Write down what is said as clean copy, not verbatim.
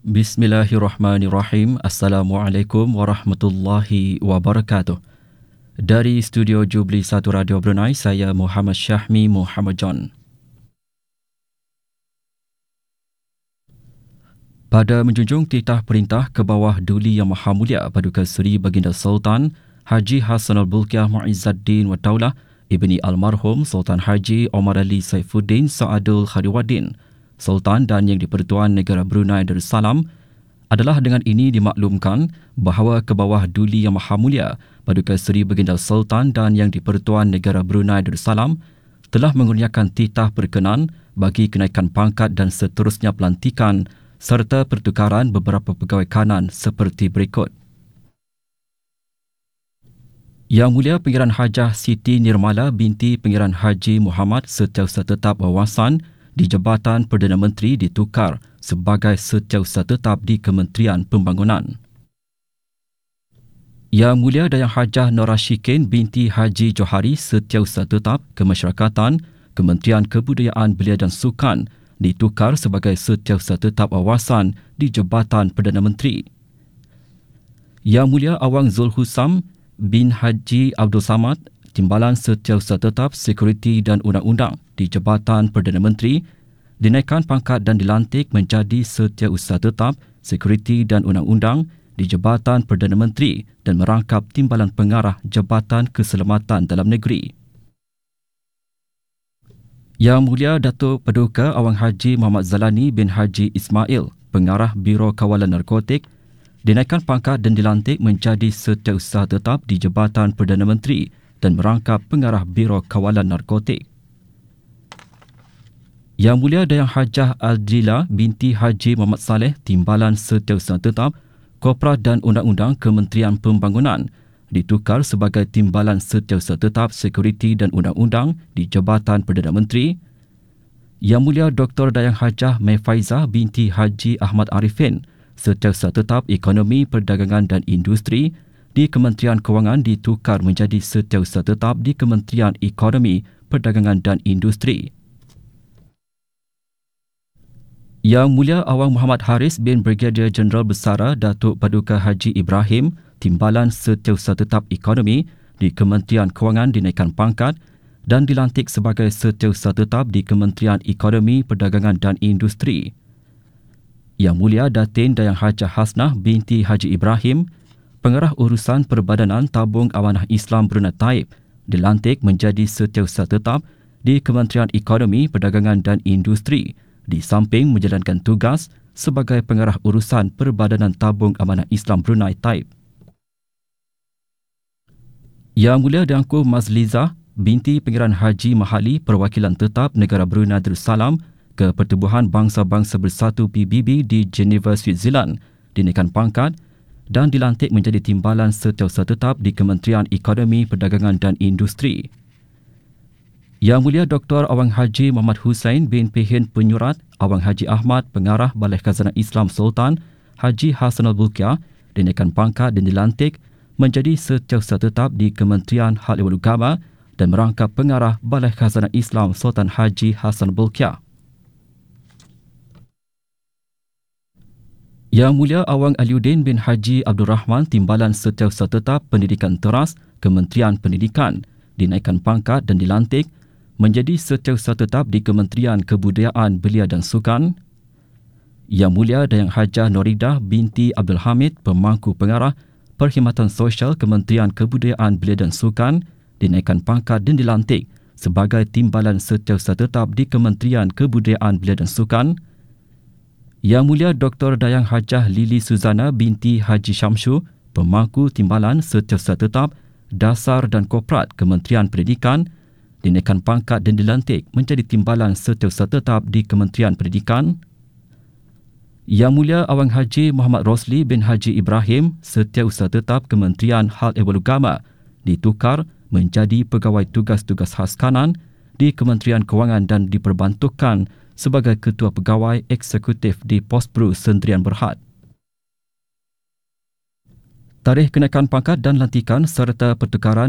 Bismillahirrahmanirrahim. Assalamualaikum warahmatullahi wabarakatuh. Dari studio Jubli 1 Radio Brunei, saya Muhammad Syahmi Muhammad John. Pada menjunjung titah perintah ke bawah Duli Yang Maha Mulia Paduka Seri Baginda Sultan Haji Hassanal Bolkiah Muizzaddin wa Daulah Ibni Almarhum Sultan Haji Omar Ali Saifuddin Sa'adul Khadiruddin Sultan dan Yang di-Pertuan Negara Brunei Darussalam, adalah dengan ini dimaklumkan bahawa ke bawah Duli Yang Maha Mulia Paduka Seri Baginda Sultan dan Yang di-Pertuan Negara Brunei Darussalam telah mengurniakan titah berkenan bagi kenaikan pangkat dan seterusnya pelantikan serta pertukaran beberapa pegawai kanan seperti berikut. Yang Mulia Pengiran Hajah Siti Nirmala binti Pengiran Haji Muhammad Setiausaha Tetap Wawasan di Jabatan Perdana Menteri ditukar sebagai Setiausaha Tetap di Kementerian Pembangunan. Yang Mulia Dayang Hajah Nora Shikin binti Haji Johari Setiausaha Tetap Kemasyarakatan, Kementerian Kebudayaan Belia dan Sukan ditukar sebagai Setiausaha Tetap Wawasan di Jabatan Perdana Menteri. Yang Mulia Awang Zulhusam bin Haji Abdul Samad Timbalan Setiausaha Tetap Sekuriti dan Undang-Undang di Jabatan Perdana Menteri dinaikkan pangkat dan dilantik menjadi Setiausaha Tetap Sekuriti dan Undang-Undang di Jabatan Perdana Menteri dan merangkap Timbalan Pengarah Jabatan Keselamatan Dalam Negeri. Yang Mulia Datuk Paduka Awang Haji Muhammad Zalani bin Haji Ismail, Pengarah Biro Kawalan Narkotik, dinaikkan pangkat dan dilantik menjadi Setiausaha Tetap di Jabatan Perdana Menteri dan merangkap Pengarah Biro Kawalan Narkotik. Yang Mulia Dayang Hajah Aldila binti Haji Muhammad Saleh Timbalan Setiausaha Tetap Kopras dan Undang-Undang Kementerian Pembangunan ditukar sebagai Timbalan Setiausaha Tetap Sekuriti dan Undang-Undang di Jabatan Perdana Menteri. Yang Mulia Dr. Dayang Hajah Mai Faizah binti Haji Ahmad Arifin Setiausaha Tetap Ekonomi Perdagangan dan Industri di Kementerian Kewangan ditukar menjadi Setiausaha Tetap di Kementerian Ekonomi, Perdagangan dan Industri. Yang Mulia Awang Muhammad Haris bin Brigadier Jeneral Besara Datuk Paduka Haji Ibrahim Timbalan Setiausaha Tetap Ekonomi di Kementerian Kewangan dinaikkan pangkat dan dilantik sebagai Setiausaha Tetap di Kementerian Ekonomi, Perdagangan dan Industri. Yang Mulia Datin Dayang Hajah Hasnah binti Haji Ibrahim Pengarah Urusan Perbadanan Tabung Amanah Islam Brunei Taib dilantik menjadi Setiausaha Tetap di Kementerian Ekonomi, Perdagangan dan Industri di samping menjalankan tugas sebagai Pengarah Urusan Perbadanan Tabung Amanah Islam Brunei Taib. Yang Mulia Dangku Mazlizah binti Pengiran Haji Mahali Perwakilan Tetap Negara Brunei Darussalam ke Pertubuhan Bangsa-Bangsa Bersatu PBB di Geneva, Switzerland dinaikkan pangkat dan dilantik menjadi Timbalan Setiausaha Tetap di Kementerian Ekonomi, Perdagangan dan Industri. Yang Mulia Dr. Awang Haji Muhammad Hussein bin Pehin Penyurat Awang Haji Ahmad Pengarah Balai Khazanah Islam Sultan Haji Hassanal Bolkiah dinaikkan pangkat dan dilantik menjadi Setiausaha Tetap di Kementerian Hal Ehwal Agama dan merangkap Pengarah Balai Khazanah Islam Sultan Haji Hassanal Bolkiah. Yang Mulia Awang Aliuddin bin Haji Abdul Rahman Timbalan Setiausaha Tetap Pendidikan Teras Kementerian Pendidikan dinaikkan pangkat dan dilantik menjadi Setiausaha Tetap di Kementerian Kebudayaan Belia dan Sukan. Yang Mulia Dayang Hajah Noridah binti Abdul Hamid Pemangku Pengarah Perkhidmatan Sosial Kementerian Kebudayaan Belia dan Sukan dinaikkan pangkat dan dilantik sebagai Timbalan Setiausaha Tetap di Kementerian Kebudayaan Belia dan Sukan. Yang Mulia Dr. Dayang Hajah Lili Suzana binti Haji Syamshu Pemangku Timbalan Setiausaha Tetap Dasar dan Korporat Kementerian Pendidikan dinaikkan pangkat dan dilantik menjadi Timbalan Setiausaha Tetap di Kementerian Pendidikan. Yang Mulia Awang Haji Muhammad Rosli bin Haji Ibrahim Setiausaha Tetap Kementerian Hal Ehwal Agama ditukar menjadi Pegawai Tugas-Tugas Khas Kanan di Kementerian Kewangan dan diperbantukan sebagai Ketua Pegawai Eksekutif di Pospru Sendirian Berhad. Tarikh kenaikan pangkat dan lantikan serta pertukaran